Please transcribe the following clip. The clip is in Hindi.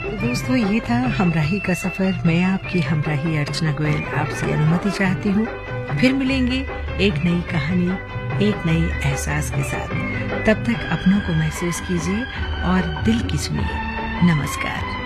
तो दोस्तों, ये था हमराही का सफर। मैं आपकी हमराही अर्चना गोयल आपसे अनुमति चाहती हूँ। फिर मिलेंगे एक नई कहानी, एक नई एहसास के साथ। तब तक अपनों को महसूस कीजिए और दिल की सुनिए। नमस्कार।